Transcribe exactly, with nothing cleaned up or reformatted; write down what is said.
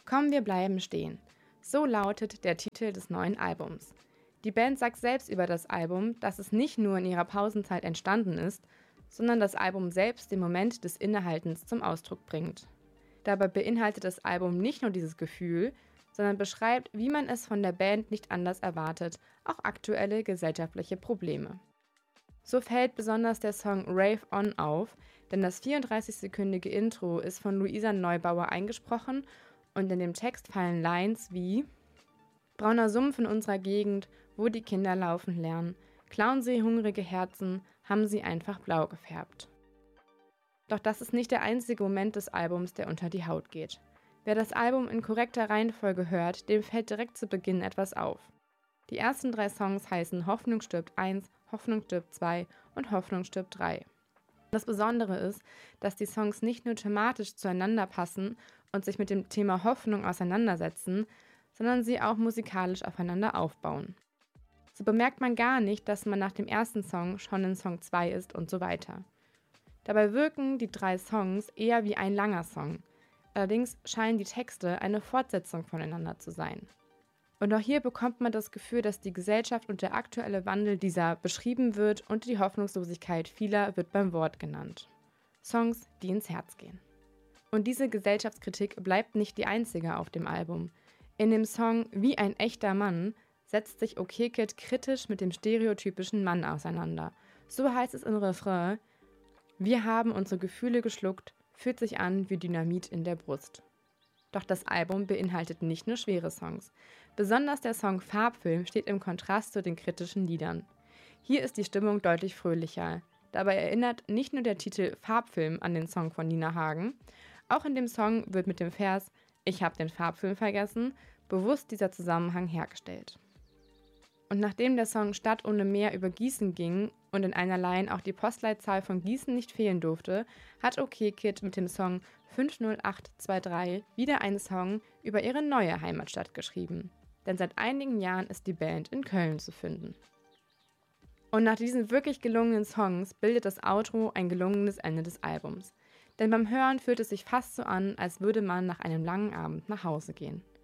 Komm, wir bleiben stehen. So lautet der Titel des neuen Albums. Die Band sagt selbst über das Album, dass es nicht nur in ihrer Pausenzeit entstanden ist, sondern das Album selbst den Moment des Innehaltens zum Ausdruck bringt. Dabei beinhaltet das Album nicht nur dieses Gefühl, sondern beschreibt, wie man es von der Band nicht anders erwartet, auch aktuelle gesellschaftliche Probleme. So fällt besonders der Song Rave On auf, denn das vierunddreißig-sekündige Intro ist von Luisa Neubauer eingesprochen und in dem Text fallen Lines wie: Brauner Sumpf in unserer Gegend, wo die Kinder laufen lernen, klauen sie hungrige Herzen, haben sie einfach blau gefärbt. Doch das ist nicht der einzige Moment des Albums, der unter die Haut geht. Wer das Album in korrekter Reihenfolge hört, dem fällt direkt zu Beginn etwas auf. Die ersten drei Songs heißen Hoffnung stirbt eins, Hoffnung stirbt zwei und Hoffnung stirbt drei. Das Besondere ist, dass die Songs nicht nur thematisch zueinander passen und sich mit dem Thema Hoffnung auseinandersetzen, sondern sie auch musikalisch aufeinander aufbauen. So bemerkt man gar nicht, dass man nach dem ersten Song schon in Song zwei ist und so weiter. Dabei wirken die drei Songs eher wie ein langer Song. Allerdings scheinen die Texte eine Fortsetzung voneinander zu sein. Und auch hier bekommt man das Gefühl, dass die Gesellschaft und der aktuelle Wandel dieser beschrieben wird und die Hoffnungslosigkeit vieler wird beim Wort genannt. Songs, die ins Herz gehen. Und diese Gesellschaftskritik bleibt nicht die einzige auf dem Album. In dem Song Wie ein echter Mann setzt sich Okekid kritisch mit dem stereotypischen Mann auseinander. So heißt es im Refrain: Wir haben unsere Gefühle geschluckt, fühlt sich an wie Dynamit in der Brust. Doch das Album beinhaltet nicht nur schwere Songs. Besonders der Song Farbfilm steht im Kontrast zu den kritischen Liedern. Hier ist die Stimmung deutlich fröhlicher. Dabei erinnert nicht nur der Titel Farbfilm an den Song von Nina Hagen, auch in dem Song wird mit dem Vers Ich hab den Farbfilm vergessen bewusst dieser Zusammenhang hergestellt. Und nachdem der Song Stadt ohne Meer über Gießen ging und in einer Line auch die Postleitzahl von Gießen nicht fehlen durfte, hat Okekid mit dem Song fünf null acht zwei drei wieder einen Song über ihre neue Heimatstadt geschrieben. Denn seit einigen Jahren ist die Band in Köln zu finden. Und nach diesen wirklich gelungenen Songs bildet das Outro ein gelungenes Ende des Albums. Denn beim Hören fühlt es sich fast so an, als würde man nach einem langen Abend nach Hause gehen.